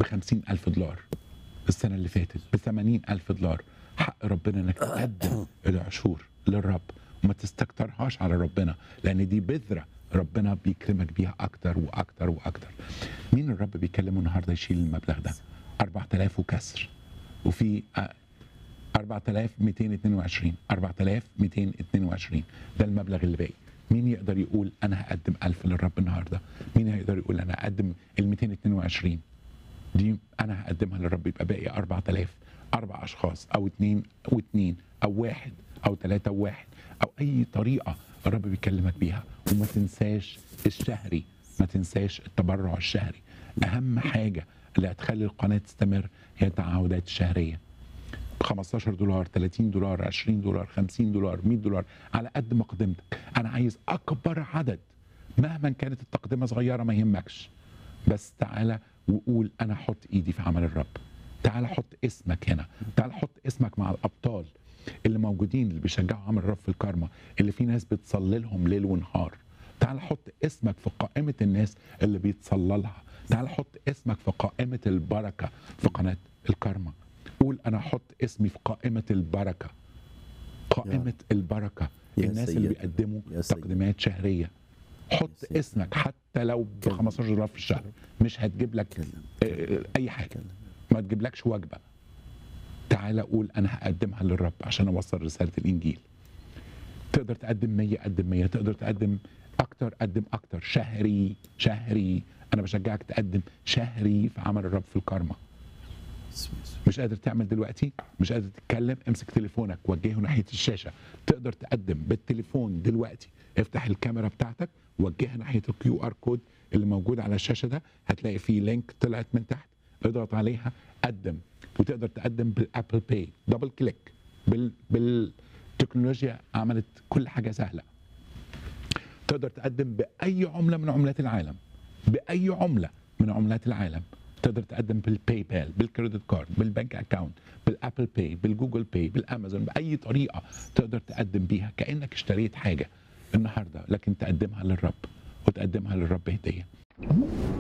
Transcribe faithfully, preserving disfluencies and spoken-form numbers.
بخمسين ألف دولار السنة اللي فاتت، بثمانين ألف دولار. حق ربنا انك تقدم العشور للرب وما تستكترهاش على ربنا، لان دي بذرة ربنا بيكرمك بيها اكتر واكتر واكتر. مين الرب بيكلمه النهارده يشيل المبلغ ده؟ أربعة آلاف وكسر، وفي أربعة آلاف ومئتين واثنين وعشرين أربعة آلاف ومئتين واثنين وعشرين ده المبلغ اللي باقي. مين يقدر يقول انا هقدم ألف للرب النهارده؟ مين هيقدر يقول انا هقدم ال مئتين واثنين وعشرين دي انا هقدمها للرب؟ يبقى باقي أربعة آلاف. اربع اشخاص او اثنين واثنين او واحد او ثلاثة وواحد او اي طريقه الرب بيكلمك بيها. وما تنساش الشهري، ما تنساش التبرع الشهري. اهم حاجه اللي هتخلي القناه تستمر هي التعهدات الشهريه. خمستاشر دولار، ثلاثين دولار، عشرين دولار، خمسين دولار، مئة دولار، على قد ما قدمتك. انا عايز اكبر عدد، مهما كانت التقدمه صغيره ما يهمكش، بس تعالى وقول انا احط ايدي في عمل الرب. تعال حط اسمك هنا، تعال حط اسمك مع الابطال اللي موجودين اللي بيشجعوا عمل الرب في الكارما، اللي في ناس بتصلي لهم ليل ونهار. تعال حط اسمك في قائمه الناس اللي بيتصلى لها. تعال حط اسمك في قائمه البركه في قناه الكارما. قول انا احط اسمي في قائمه البركه، قائمه البركه، الناس اللي بيقدموا تقديمات شهريه. حط اسمك حتى لو ب خمستاشر دولار في الشهر، مش هتجيب لك اي حاجه، ما تجيبلكش وجبه. تعال قول انا هقدمها للرب عشان اوصل رساله الانجيل. تقدر تقدم مية قدم مية، تقدر تقدم اكتر قدم اكتر. شهري شهري انا بشجعك تقدم شهري في عمل الرب في الكارما. مش قادر تعمل دلوقتي، مش قادر تتكلم، امسك تليفونك وجهه ناحيه الشاشه. تقدر تقدم بالتليفون دلوقتي، افتح الكاميرا بتاعتك وجهها ناحيه الكيو ار كود اللي موجود على الشاشه ده. هتلاقي فيه لينك طلعت من تحت، اضغط عليها قدم. وتقدر تقدم بالابل باي، دبل كليك. بال بالتكنولوجيا عملت كل حاجه سهله. تقدر تقدم باي عمله من عملات العالم، باي عمله من عملات العالم. تقدر تقدم بالباي بال، بالكريدت كارد، بالبنك اكاونت، بالابل باي، بالجوجل باي، بالامازون، باي طريقه تقدر تقدم بيها كانك اشتريت حاجه النهارده، لكن تقدمها للرب وتقدمها للرب هديه.